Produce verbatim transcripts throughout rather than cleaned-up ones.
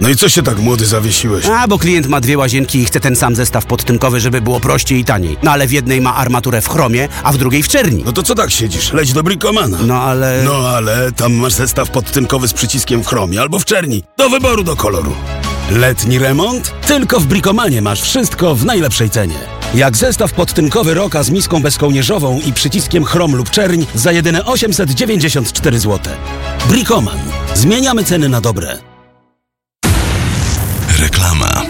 No i co się tak młody zawiesiłeś? A, bo klient ma dwie łazienki i chce ten sam zestaw podtynkowy, żeby było prościej i taniej. No ale w jednej ma armaturę w chromie, a w drugiej w czerni. No to co tak siedzisz? Leć do Bricomana. No ale... No ale tam masz zestaw podtynkowy z przyciskiem w chromie albo w czerni. Do wyboru, do koloru. Letni remont? Tylko w Bricomanie masz wszystko w najlepszej cenie. Jak zestaw podtynkowy Roka z miską bezkołnierzową i przyciskiem chrom lub czerń za jedyne osiemset dziewięćdziesiąt cztery złote. Bricoman. Zmieniamy ceny na dobre. Reklama.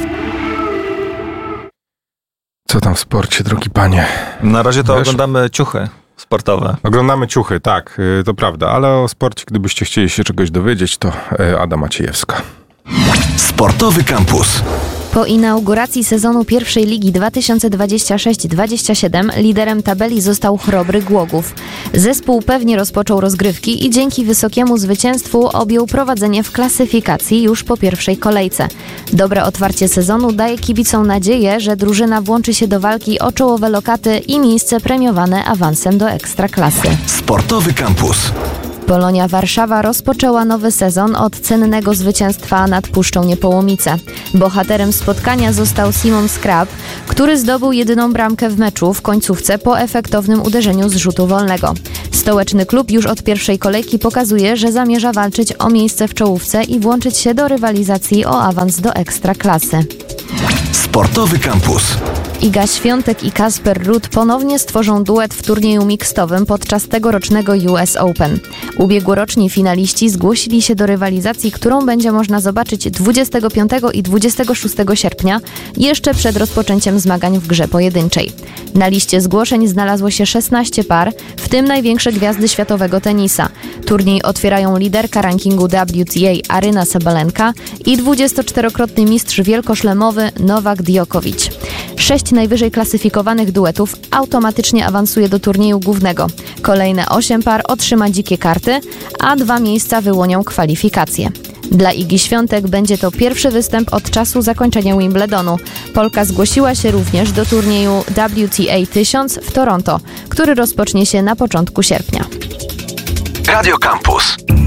Co tam w sporcie, drogi panie? Na razie to Wiesz? oglądamy ciuchy sportowe. Oglądamy ciuchy, tak, yy, to prawda, ale o sporcie, gdybyście chcieli się czegoś dowiedzieć, to yy, Ada Maciejewska. Sportowy Campus. Po inauguracji sezonu pierwszej ligi dwa tysiące dwadzieścia sześć dwadzieścia siedem liderem tabeli został Chrobry Głogów. Zespół pewnie rozpoczął rozgrywki i dzięki wysokiemu zwycięstwu objął prowadzenie w klasyfikacji już po pierwszej kolejce. Dobre otwarcie sezonu daje kibicom nadzieję, że drużyna włączy się do walki o czołowe lokaty i miejsce premiowane awansem do Ekstraklasy. Sportowy Campus. Polonia Warszawa rozpoczęła nowy sezon od cennego zwycięstwa nad Puszczą Niepołomice. Bohaterem spotkania został Simon Skrab, który zdobył jedyną bramkę w meczu w końcówce po efektownym uderzeniu z rzutu wolnego. Stołeczny klub już od pierwszej kolejki pokazuje, że zamierza walczyć o miejsce w czołówce i włączyć się do rywalizacji o awans do Ekstraklasy. Sportowy Campus. Iga Świątek i Kasper Ruud ponownie stworzą duet w turnieju mixtowym podczas tegorocznego U S Open. Ubiegłoroczni finaliści zgłosili się do rywalizacji, którą będzie można zobaczyć dwudziestego piątego i dwudziestego szóstego sierpnia, jeszcze przed rozpoczęciem zmagań w grze pojedynczej. Na liście zgłoszeń znalazło się szesnaście par, w tym największe gwiazdy światowego tenisa. Turniej otwierają liderka rankingu W T A Aryna Sabalenka i dwudziestoczterokrotny mistrz wielkoszlemowy Nowak Djokovic. Sześć najwyżej klasyfikowanych duetów automatycznie awansuje do turnieju głównego. Kolejne osiem par otrzyma dzikie karty, a dwa miejsca wyłonią kwalifikacje. Dla Igi Świątek będzie to pierwszy występ od czasu zakończenia Wimbledonu. Polka zgłosiła się również do turnieju W T A tysiąc w Toronto, który rozpocznie się na początku sierpnia. Radio Campus.